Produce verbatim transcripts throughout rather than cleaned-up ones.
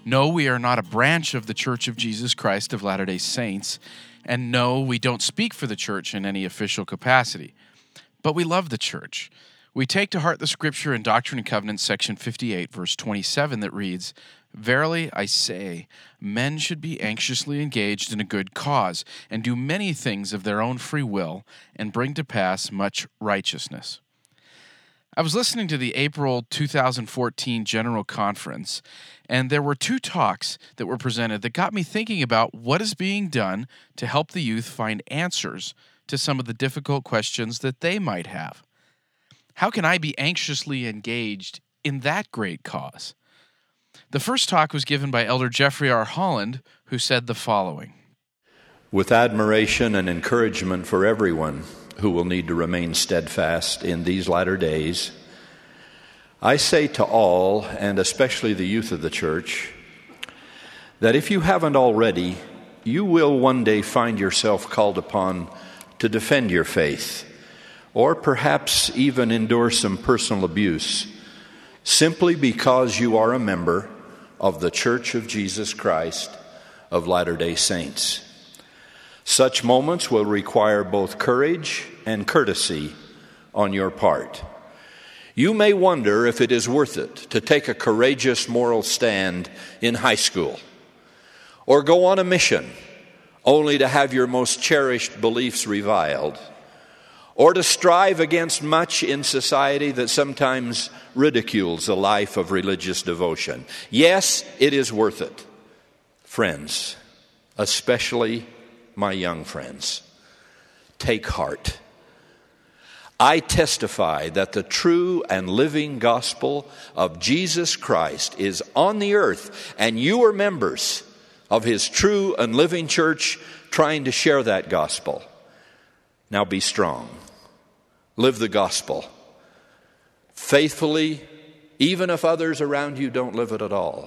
No, we are not a branch of the Church of Jesus Christ of Latter-day Saints, and no, we don't speak for the church in any official capacity. But we love the church. We take to heart the scripture in Doctrine and Covenants, section fifty-eight, verse twenty-seven, that reads, "Verily I say, men should be anxiously engaged in a good cause, and do many things of their own free will, and bring to pass much righteousness." I was listening to the April two thousand fourteen General Conference, and there were two talks that were presented that got me thinking about what is being done to help the youth find answers to some of the difficult questions that they might have. How can I be anxiously engaged in that great cause? The first talk was given by Elder Jeffrey R. Holland, who said the following. With admiration and encouragement for everyone who will need to remain steadfast in these latter days, I say to all, and especially the youth of the church, that if you haven't already, you will one day find yourself called upon to defend your faith, or perhaps even endure some personal abuse, simply because you are a member of the Church of Jesus Christ of Latter-day Saints. Such moments will require both courage and courtesy on your part. You may wonder if it is worth it to take a courageous moral stand in high school, or go on a mission only to have your most cherished beliefs reviled, or to strive against much in society that sometimes ridicules a life of religious devotion. Yes, it is worth it. Friends, especially my young friends, take heart. I testify that the true and living gospel of Jesus Christ is on the earth, and you are members of His true and living church trying to share that gospel. Now be strong. Live the gospel faithfully, even if others around you don't live it at all.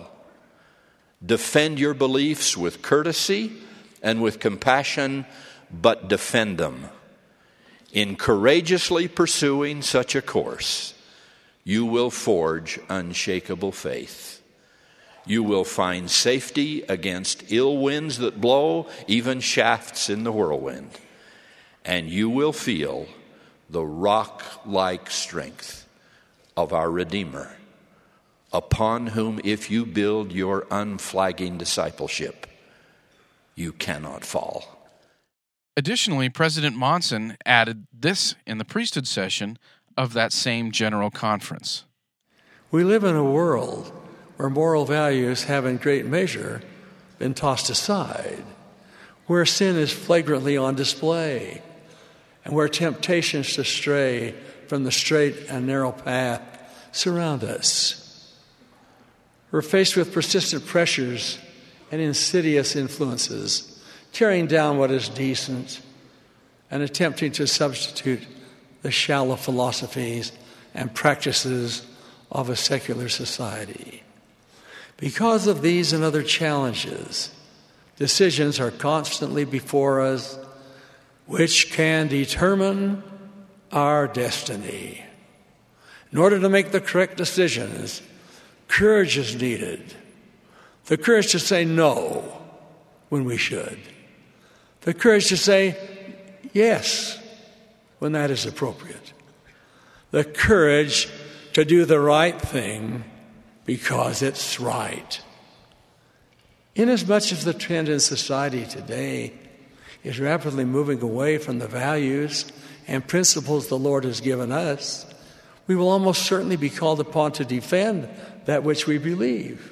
Defend your beliefs with courtesy and with compassion, but defend them. In courageously pursuing such a course, you will forge unshakable faith. You will find safety against ill winds that blow, even shafts in the whirlwind. And you will feel the rock-like strength of our Redeemer, upon whom, if you build your unflagging discipleship, you cannot fall. Additionally, President Monson added this in the priesthood session of that same General Conference. We live in a world where moral values have in great measure been tossed aside, where sin is flagrantly on display, and where temptations to stray from the straight and narrow path surround us. We're faced with persistent pressures and insidious influences, tearing down what is decent and attempting to substitute the shallow philosophies and practices of a secular society. Because of these and other challenges, decisions are constantly before us which can determine our destiny. In order to make the correct decisions, courage is needed. The courage to say no when we should. The courage to say yes when that is appropriate. The courage to do the right thing because it's right. Inasmuch as the trend in society today is rapidly moving away from the values and principles the Lord has given us, we will almost certainly be called upon to defend that which we believe.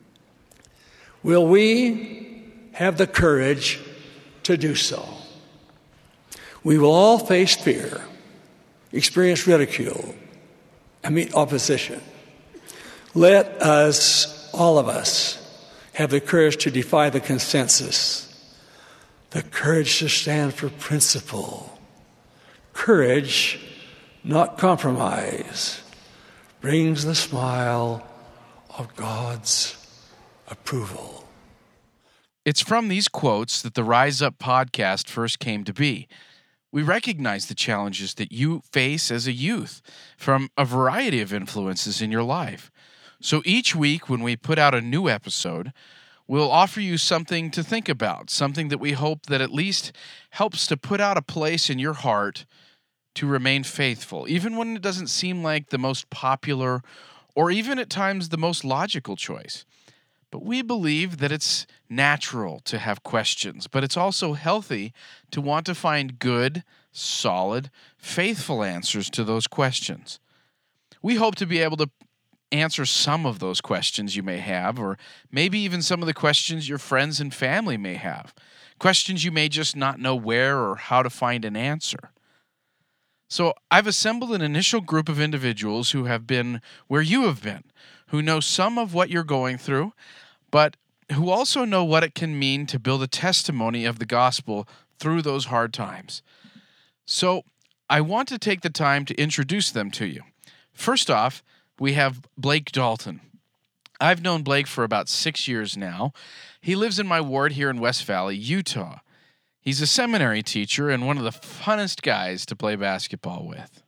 Will we have the courage to do so? We will all face fear, experience ridicule, and meet opposition. Let us, all of us, have the courage to defy the consensus, the courage to stand for principle. Courage, not compromise, brings the smile of God's approval. It's from these quotes that the Rise Up podcast first came to be. We recognize the challenges that you face as a youth from a variety of influences in your life. So each week when we put out a new episode, we'll offer you something to think about, something that we hope that at least helps to put out a place in your heart to remain faithful, even when it doesn't seem like the most popular or even at times the most logical choice. But we believe that it's natural to have questions, but it's also healthy to want to find good, solid, faithful answers to those questions. We hope to be able to answer some of those questions you may have, or maybe even some of the questions your friends and family may have, questions you may just not know where or how to find an answer. So I've assembled an initial group of individuals who have been where you have been, who know some of what you're going through, but who also know what it can mean to build a testimony of the gospel through those hard times. So I want to take the time to introduce them to you. First off, we have Blake Dalton. I've known Blake for about six years now. He lives in my ward here in West Valley, Utah. He's a seminary teacher and one of the funnest guys to play basketball with.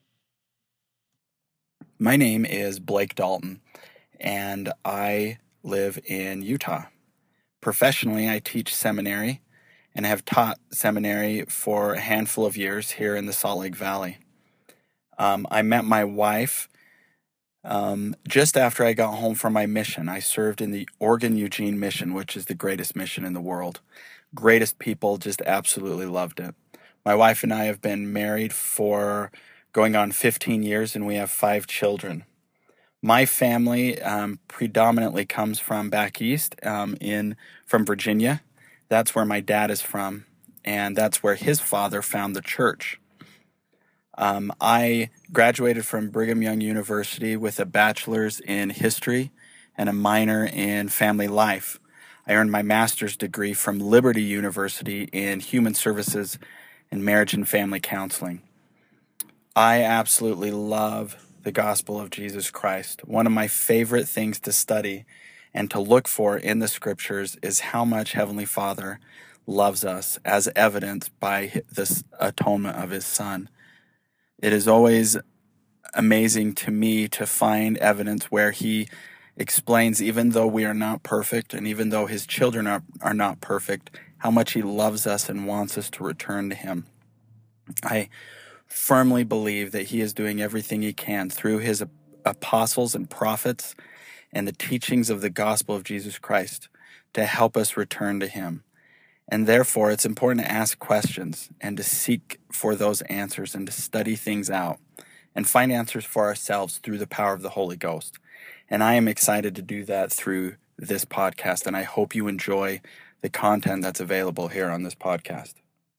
My name is Blake Dalton, and I live in Utah. Professionally, I teach seminary and have taught seminary for a handful of years here in the Salt Lake Valley. Um, I met my wife um, just after I got home from my mission. I served in the Oregon Eugene mission, which is the greatest mission in the world. Greatest people, just absolutely loved it. My wife and I have been married for going on fifteen years, and we have five children. My family um, predominantly comes from back east, um, in from Virginia. That's where my dad is from, and that's where his father found the church. Um, I graduated from Brigham Young University with a bachelor's in history and a minor in family life. I earned my master's degree from Liberty University in human services and marriage and family counseling. I absolutely love the gospel of Jesus Christ. One of my favorite things to study and to look for in the scriptures is how much Heavenly Father loves us, as evidenced by this atonement of his Son. It is always amazing to me to find evidence where he explains, even though we are not perfect and even though his children are, are not perfect, how much he loves us and wants us to return to him. I firmly believe that he is doing everything he can through his apostles and prophets and the teachings of the gospel of Jesus Christ to help us return to him. And therefore, it's important to ask questions and to seek for those answers and to study things out and find answers for ourselves through the power of the Holy Ghost. And I am excited to do that through this podcast, and I hope you enjoy the content that's available here on this podcast.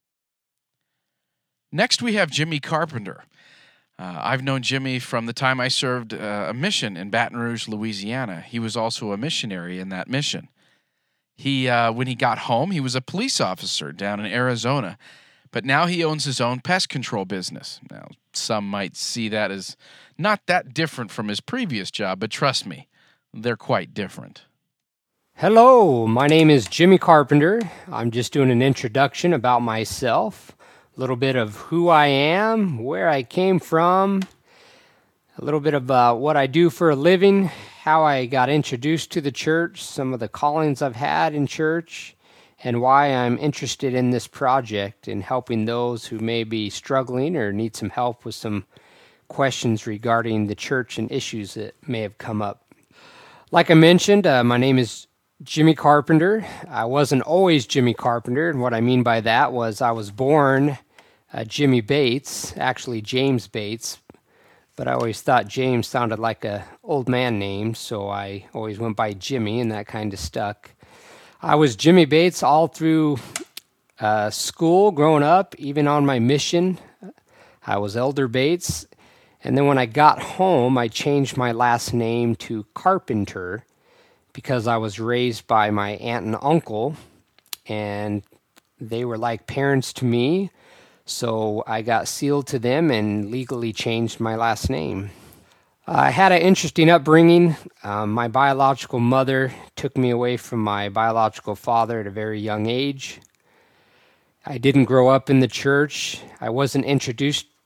Next, we have Jimmy Carpenter. Uh, I've known Jimmy from the time I served uh, a mission in Baton Rouge, Louisiana. He was also a missionary in that mission. He, uh, when he got home, he was a police officer down in Arizona, but now he owns his own pest control business. Now, some might see that as not that different from his previous job, but trust me, they're quite different. Hello, my name is Jimmy Carpenter. I'm just doing an introduction about myself, a little bit of who I am, where I came from, a little bit about what I do for a living, how I got introduced to the church, some of the callings I've had in church, and why I'm interested in this project in helping those who may be struggling or need some help with some questions regarding the church and issues that may have come up. Like I mentioned, uh, my name is Jimmy Carpenter. I wasn't always Jimmy Carpenter, and what I mean by that was I was born uh, Jimmy Bates, actually James Bates, but I always thought James sounded like a old man name, so I always went by Jimmy, and that kind of stuck. I was Jimmy Bates all through uh, school, growing up, even on my mission. I was Elder Bates, and then when I got home, I changed my last name to Carpenter because I was raised by my aunt and uncle, and they were like parents to me, so I got sealed to them and legally changed my last name. I had an interesting upbringing. Um, my biological mother took me away from my biological father at a very young age. I didn't grow up in the church. I wasn't introduced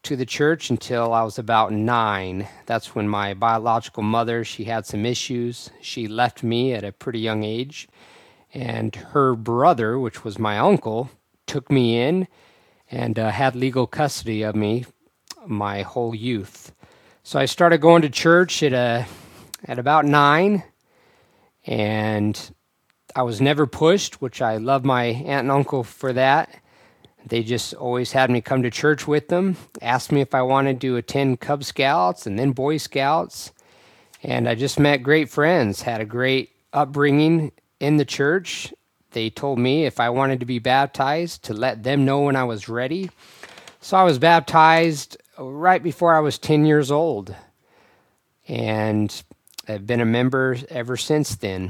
to the church until I was about nine. That's when my biological mother, she had some issues. She left me at a pretty young age. And her brother, which was my uncle, took me in and uh, had legal custody of me my whole youth. So I started going to church at a, at about nine, and I was never pushed, which I love my aunt and uncle for that. They just always had me come to church with them, asked me if I wanted to attend Cub Scouts and then Boy Scouts. And I just met great friends, had a great upbringing in the church. They told me if I wanted to be baptized, to let them know when I was ready. So I was baptized right before I was ten years old. And I've been a member ever since then.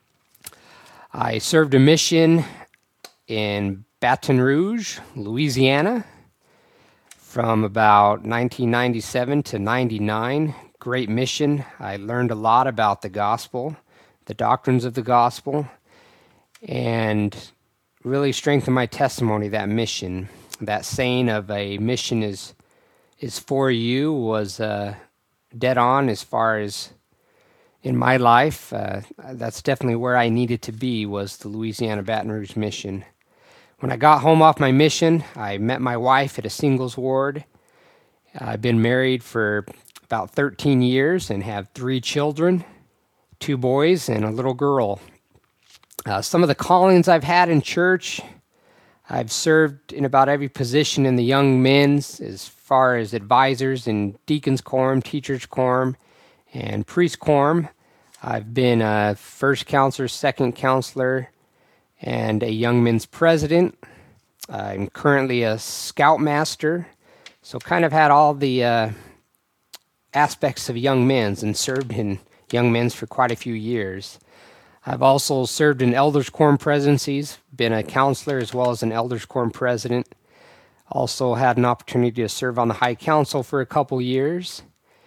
I served a mission in Baton Rouge, Louisiana, from about nineteen ninety-seven to ninety-nine. Great mission. I learned a lot about the gospel, the doctrines of the gospel, and really strengthened my testimony, that mission. That saying of a mission is is for you was uh, dead on as far as in my life. Uh, that's definitely where I needed to be, was the Louisiana Baton Rouge mission. When I got home off my mission, I met my wife at a singles ward. I've been married for about thirteen years and have three children, two boys and a little girl. Uh, some of the callings I've had in church, I've served in about every position in the young men's, as far as advisors in deacons quorum, teachers quorum, and priest quorum. I've been a first counselor, second counselor, and a young men's president. I'm currently a scoutmaster, so kind of had all the uh, aspects of young men's and served in young men's for quite a few years. I've also served in elders quorum presidencies, been a counselor as well as an elders quorum president. Also had an opportunity to serve on the high council for a couple years,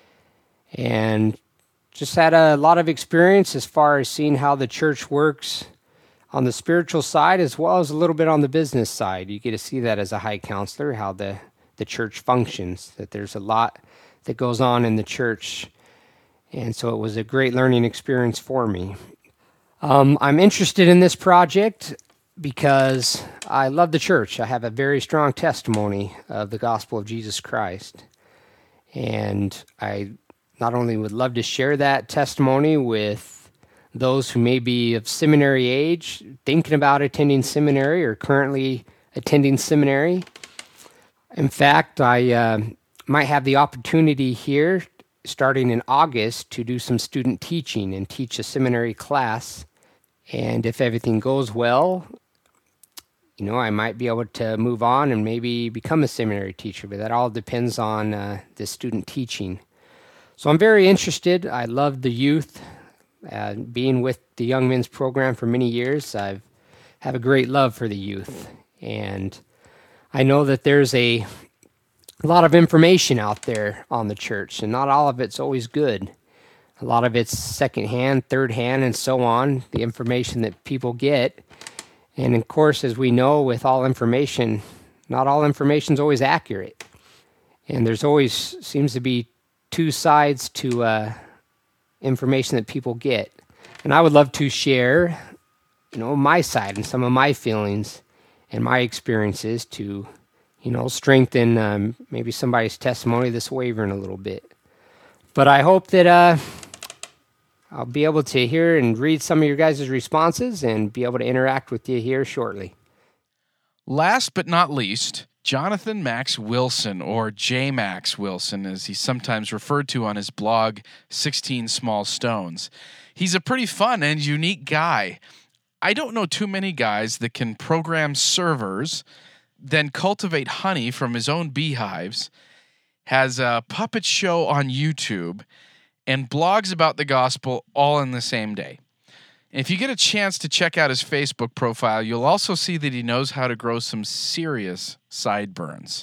and just had a lot of experience as far as seeing how the church works on the spiritual side as well as a little bit on the business side. You get to see that as a high counselor, how the, the church functions, that there's a lot that goes on in the church. And so it was a great learning experience for me. Um, I'm interested in this project because I love the church. I have a very strong testimony of the gospel of Jesus Christ. And I not only would love to share that testimony with those who may be of seminary age, thinking about attending seminary or currently attending seminary. In fact, I uh, might have the opportunity here, starting in August, to do some student teaching and teach a seminary class. And if everything goes well, you know, I might be able to move on and maybe become a seminary teacher, but that all depends on uh, the student teaching. So I'm very interested. I love the youth. Uh, being with the Young Men's Program for many years, I have a great love for the youth. And I know that there's a lot of information out there on the church, and not all of it's always good. A lot of it's secondhand, third hand, and so on, the information that people get. And of course, as we know, with all information, not all information is always accurate. And there's always seems to be two sides to uh, information that people get. And I would love to share, you know, my side and some of my feelings and my experiences to, you know, strengthen um, maybe somebody's testimony that's wavering a little bit. But I hope that uh, I'll be able to hear and read some of your guys' responses and be able to interact with you here shortly. Last but not least, Jonathan Max Wilson, or J. Max Wilson, as he's sometimes referred to on his blog, sixteen Small Stones. He's a pretty fun and unique guy. I don't know too many guys that can program servers, then cultivate honey from his own beehives, has a puppet show on YouTube, and blogs about the gospel all in the same day. And if you get a chance to check out his Facebook profile, you'll also see that he knows how to grow some serious sideburns.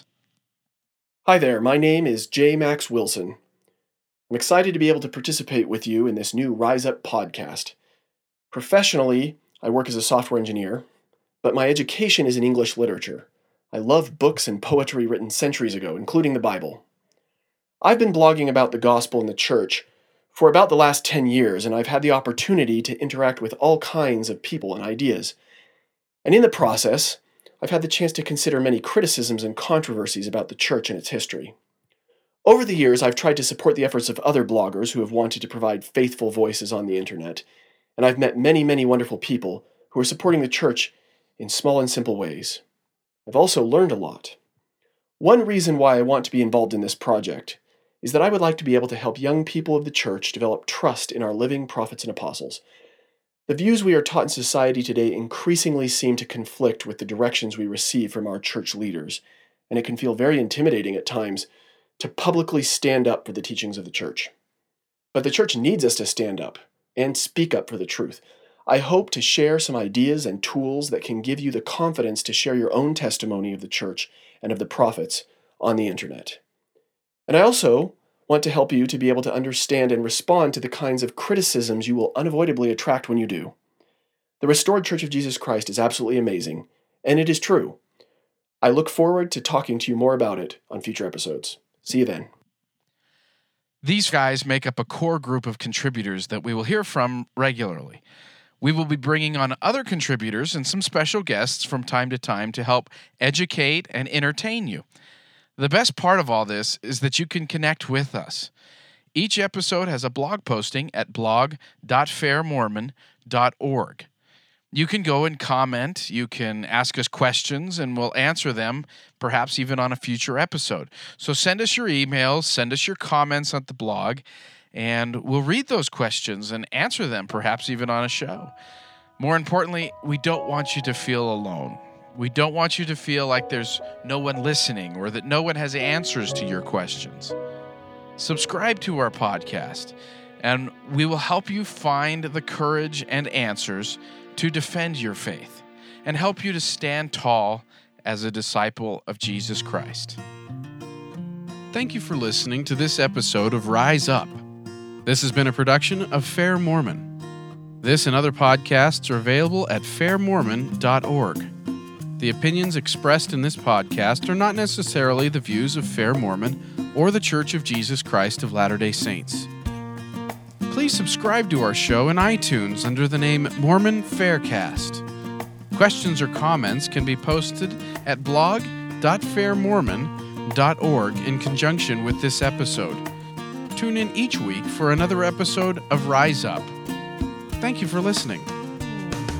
Hi there, my name is J. Max Wilson. I'm excited to be able to participate with you in this new Rise Up podcast. Professionally, I work as a software engineer, but my education is in English literature. I love books and poetry written centuries ago, including the Bible. I've been blogging about the gospel and the church for about the last ten years, and I've had the opportunity to interact with all kinds of people and ideas. And in the process, I've had the chance to consider many criticisms and controversies about the church and its history. Over the years, I've tried to support the efforts of other bloggers who have wanted to provide faithful voices on the internet, and I've met many, many wonderful people who are supporting the church in small and simple ways. I've also learned a lot. One reason why I want to be involved in this project is that I would like to be able to help young people of the church develop trust in our living prophets and apostles. The views we are taught in society today increasingly seem to conflict with the directions we receive from our church leaders, and it can feel very intimidating at times to publicly stand up for the teachings of the church. But the church needs us to stand up and speak up for the truth. I hope to share some ideas and tools that can give you the confidence to share your own testimony of the church and of the prophets on the internet. And I also want to help you to be able to understand and respond to the kinds of criticisms you will unavoidably attract when you do. The Restored Church of Jesus Christ is absolutely amazing, and it is true. I look forward to talking to you more about it on future episodes. See you then. These guys make up a core group of contributors that we will hear from regularly. We will be bringing on other contributors and some special guests from time to time to help educate and entertain you. The best part of all this is that you can connect with us. Each episode has a blog posting at blog dot fair mormon dot org. You can go and comment, you can ask us questions, and we'll answer them, perhaps even on a future episode. So send us your emails, send us your comments at the blog, and we'll read those questions and answer them, perhaps even on a show. More importantly, we don't want you to feel alone. We don't want you to feel like there's no one listening or that no one has answers to your questions. Subscribe to our podcast, and we will help you find the courage and answers to defend your faith and help you to stand tall as a disciple of Jesus Christ. Thank you for listening to this episode of Rise Up. This has been a production of Fair Mormon. This and other podcasts are available at fair mormon dot org. The opinions expressed in this podcast are not necessarily the views of Fair Mormon or the Church of Jesus Christ of Latter-day Saints. Please subscribe to our show in iTunes under the name Mormon Faircast. Questions or comments can be posted at blog dot fair mormon dot org in conjunction with this episode. Tune in each week for another episode of Rise Up. Thank you for listening.